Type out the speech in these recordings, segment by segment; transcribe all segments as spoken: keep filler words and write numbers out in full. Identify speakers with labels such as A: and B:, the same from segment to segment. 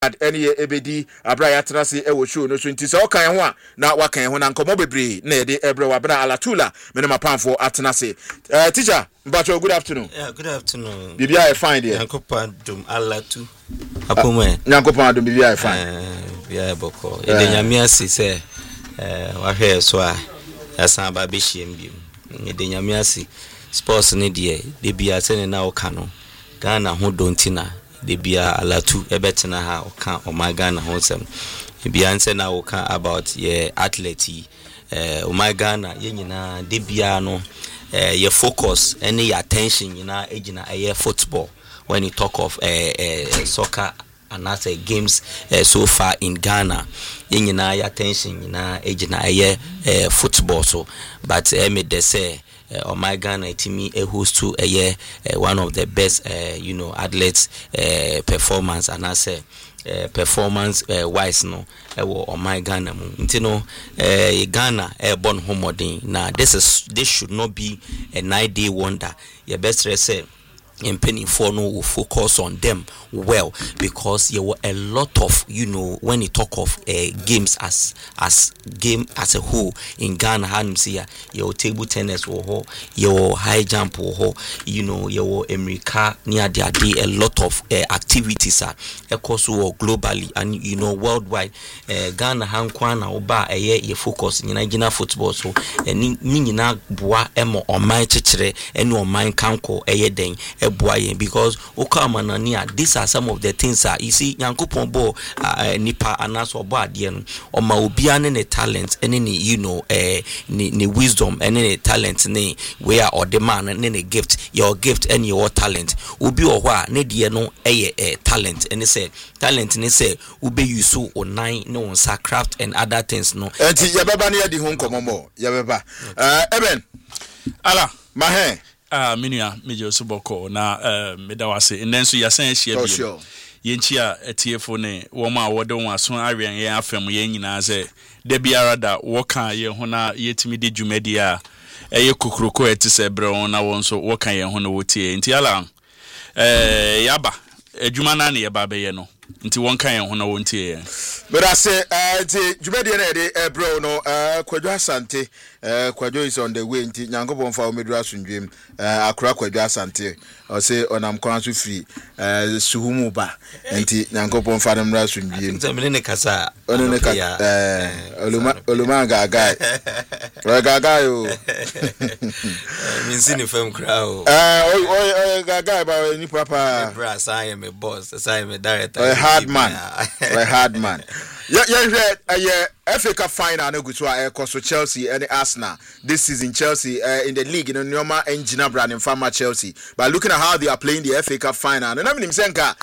A: any ebedi abraya trase e wo show no so nti se okan ho a na wakan ho na nkomo bebre na yede ebre wabra alatula me na mapanfo atenase. Uh, teacher Mbacho, good afternoon.
B: Yeah, good afternoon.
A: Bibi I find here.
B: Yankopa dum alatu. Apome.
A: Yankopa dum bibi I find.
B: Eh, biya boko. Yede nyame ase se eh wa hwe so a asan ba be hiem bi. Yede nyame ase sports ne de de bia se ne na o ka no. Ghana ho dontina de bia alatu ebetena ha o ka o ma Ghana ho sem. Bia nse na o ka about ye athlete eh o ma Ghana ye nyina de bia no Uh, your focus and your attention, you know, ejina uh, football when you talk of uh, uh, soccer and other games uh, so far in Ghana, you know, your attention, you know, ejina uh, football. So, but I uh, made they say, uh, my Ghana to me, a host to a year, one of the best, uh, you know, athletes uh, performance, and I say. Uh, performance uh, wise no e wo on my Ghana mu nti no uh, Ghana e born homodin na this is this should not be a nine day wonder. Your best say in penny for no will focus on them well, because there were a lot of, you know, when you talk of uh, games as as game as a whole in Ghana, hanum see your table tennis or your high jump or you know your America near there a lot of uh, activities are across globally and you know worldwide. uh, Ghana hankwana oba a year you focus in Nigeria football, so and nina boa emo on my chichere and on my kanko a den because okamanania these are some of the things that you see Yankopon bo uh, nipa anaso bo adie o ma obia ne ne talent ene ne you know eh ne, ne wisdom ene ne talent ne where or the man ne ne gift your gift and your talent obi o hwa ne de no eye eh, talent ene say talent ne say ube you so online no craft and other things no
A: enti yebeba ne yedi ho nkomomo yebeba eh eben ala mahe
C: ah minua mejo suboko na eh medawase nenso yasan ahia bi yenchia etiefo ne woma wode won aso awen yen afem yen nyina ze de biara da woka ye ho na yetimi de dwumadi a eye kokroko etise bre na won so woka ye ho na wotie enti ala eh yaba adwuma na ne ye ba be ye no nti won kan ye ho na won tie
A: but I say eh nti dwumadi na de eh bro no eh Kwadwo Asante eh Kwadwo is on the way nti Nyankopon fa o medu asundwem eh akura Kwadwo Asante o say onam kwan so free eh suhumu ba nti Nyankopon fa dem ra asundwem
B: nti ne kasa
A: ono ne ka eh oluma oluma gaga wa gaga yo
B: minsi ni fam crowd
A: eh o o gaga ba ni papa
B: bra say me boss say me director
A: hard man a hard man. Yeah, yeah, yeah, yeah. F A Cup final no go to uh, cause Chelsea and Arsenal this season. Chelsea uh, in the league, you know, Nyoma and Gina Brand and Farmer Chelsea. But looking at how they are playing the F A Cup final, and I mean,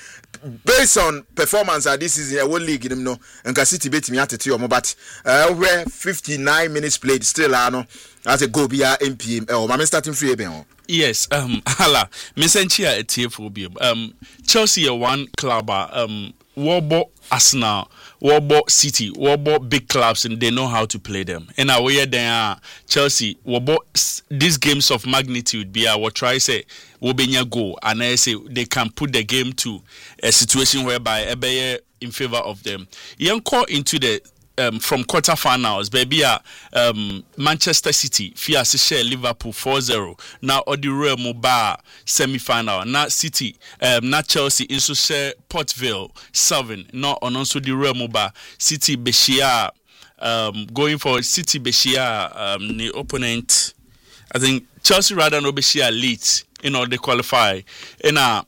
A: based on performance at this season, a world league, you know, and City beat me at the two, but uh, where fifty-nine minutes played still, I know as a go be a M P M or my starting free.
C: Yes, um, hala, mesenchia etiefobium. Um, Chelsea one club, um, Wobo Arsenal, Wobo City, Wobo big clubs, and they know how to play them. And our way they are Chelsea, Wobo these games of magnitude be our try say Wobenya go, and I say they can put the game to a situation whereby Ebeye in favor of them. Young call into the Um, from quarterfinals, baby, uh, um, Manchester City, Fias share Liverpool four zero. Now, Odire Moba semi-final. Now, City, um, now Chelsea, also share Portville seven. Now, on also the Real Moba City Beshia, um, going for City Beshia, um, the opponent. I think Chelsea rather no Beshia Leeds, you know, they qualify. And uh,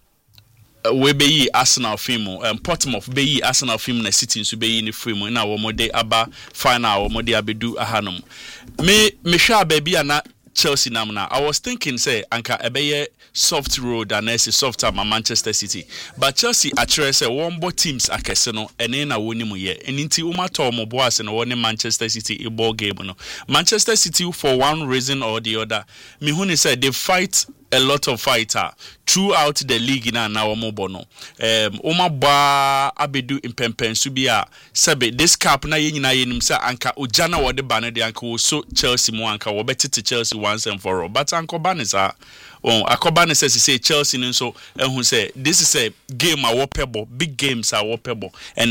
C: we be Arsenal film um Portsmouth be Arsenal film na City so be in film na wo mode aba final wo mode abedu ahanom me me hwa baby ana Chelsea nam na I was thinking say anka ebeye soft road and say soft am Manchester City, but Chelsea actually say one bo teams akese no ene na woni mu ye enti wo mato mo bo ase no woni Manchester City e ball game no Manchester City for one reason or the other me hu ni say they fight a lot of fighter throughout the league na na wo bono um oma ba abedu impempen so bia sebe this cup na ye nyina ye nim say anka ojana wo de ba ne de anka wo so Chelsea mu anka wo betete Chelsea once and for all, but anko ba ne sa oh akoba ne says say Chelsea nso ehun say this is a game a wopebo big games are wopebo and